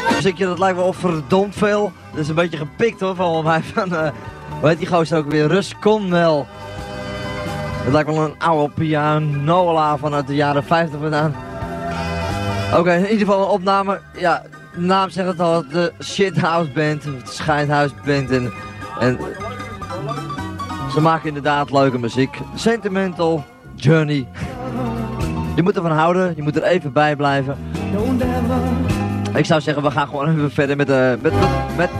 Muziekje, dat lijkt wel verdomd veel. Dat is een beetje gepikt hoor, van mij van, hoe heet die gozer ook weer? Russ Conwell. Het lijkt wel een oude pianola vanuit de jaren 50 vandaan. Oké, in ieder geval een opname. Ja, de naam zegt het al, de Shithouse Band, of de Scheidhuis Band. En ze maken inderdaad leuke muziek. Sentimental Journey. Je moet ervan houden, je moet er even bij blijven. Ik zou zeggen, we gaan gewoon even verder met